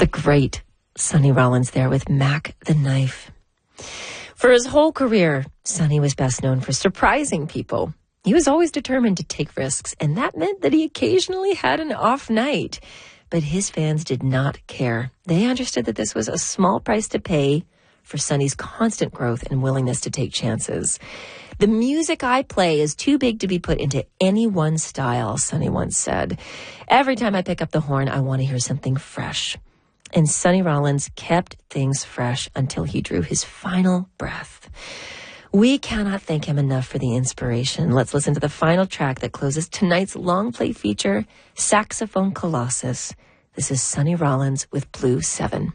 The great Sonny Rollins there with Mac the Knife. For his whole career, Sonny was best known for surprising people. He was always determined to take risks, and that meant that he occasionally had an off night. But his fans did not care. They understood that this was a small price to pay for Sonny's constant growth and willingness to take chances. The music I play is too big to be put into any one style, Sonny once said. Every time I pick up the horn, I want to hear something fresh. And Sonny Rollins kept things fresh until he drew his final breath. We cannot thank him enough for the inspiration. Let's listen to the final track that closes tonight's long play feature, Saxophone Colossus. This is Sonny Rollins with Blue 7.